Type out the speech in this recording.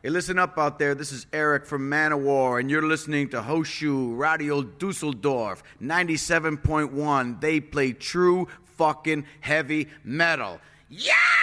Hey, listen up out there. This is Eric from Manowar, and you're listening to Hochschuh Radio Dusseldorf 97.1. They play true fucking heavy metal. Yeah!